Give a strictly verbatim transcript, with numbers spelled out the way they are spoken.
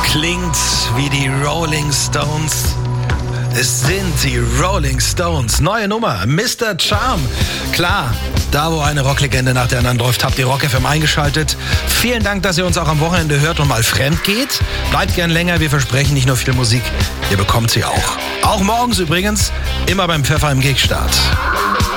klingt wie die Rolling Stones. Es sind die Rolling Stones. Neue Nummer, Mister Charm. Klar, da wo eine Rocklegende nach der anderen läuft, habt ihr Rock F M eingeschaltet. Vielen Dank, dass ihr uns auch am Wochenende hört und mal fremd geht. Bleibt gern länger, wir versprechen nicht nur viel Musik, ihr bekommt sie auch. Auch morgens übrigens, immer beim Pfeffer im Gigstart.